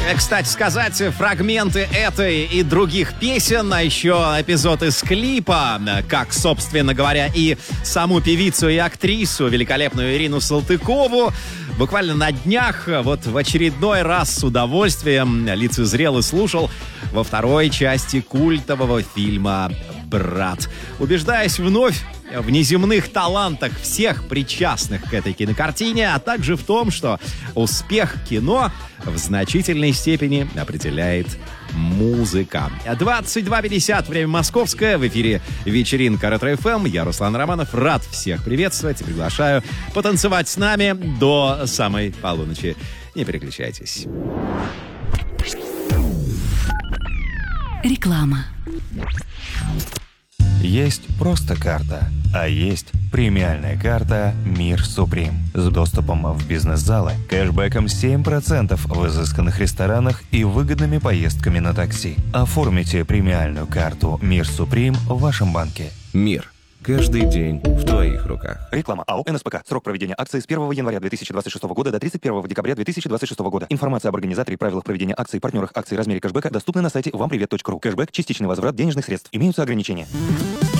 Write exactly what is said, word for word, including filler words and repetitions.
Кстати сказать, фрагменты этой и других песен, а еще эпизод из клипа, как, собственно говоря, и саму певицу и актрису, великолепную Ирину Салтыкову, буквально на днях, вот в очередной раз с удовольствием лицезрел и слушал во второй части культового фильма «Брат». Убеждаясь вновь в неземных талантах всех причастных к этой кинокартине, а также в том, что успех кино в значительной степени определяет музыка. двадцать два пятьдесят, время московское, в эфире вечеринка Ретро-ФМ. Я Руслан Романов, рад всех приветствовать и приглашаю потанцевать с нами до самой полуночи. Не переключайтесь. Реклама. Есть просто карта, а есть премиальная карта «Мир Суприм» с доступом в бизнес-залы, кэшбэком семь процентов в изысканных ресторанах и выгодными поездками на такси. Оформите премиальную карту «Мир Суприм» в вашем банке. Мир. Каждый день в твоих руках. Реклама АО «НСПК». Срок проведения акции с первого января две тысячи двадцать шестого года до тридцать первого декабря две тысячи двадцать шестого года. Информация об организаторе, правилах проведения акций, партнерах акций, размере кэшбэка доступна на сайте вампривет точка ру. Кэшбэк – частичный возврат денежных средств. Имеются ограничения.